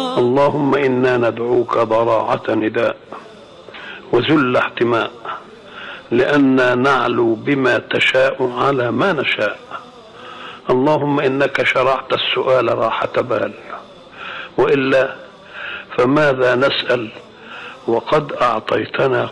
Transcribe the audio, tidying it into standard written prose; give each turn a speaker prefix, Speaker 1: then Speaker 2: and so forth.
Speaker 1: اللهم إنا ندعوك ضراعة نداء وذل احتماء، لأننا نعلو بما تشاء على ما نشاء. اللهم إنك شرعت السؤال راحة بال، وإلا فماذا نسأل وقد أعطيتنا